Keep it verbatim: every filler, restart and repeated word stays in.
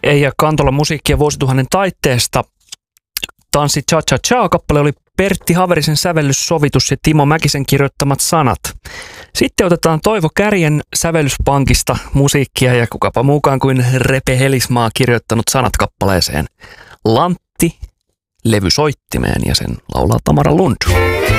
Eija Kantolan musiikkia vuosituhannen taitteesta. Tanssi Cha Cha Cha -kappale oli Pertti Haverisen sävellyssovitus ja Timo Mäkisen kirjoittamat sanat. Sitten otetaan Toivo Kärjen sävellyspankista musiikkia ja kukapa muukaan kuin Repe Helismaa kirjoittanut sanat kappaleeseen. Lantti levysoittimeen ja sen laulaa Tamara Lund.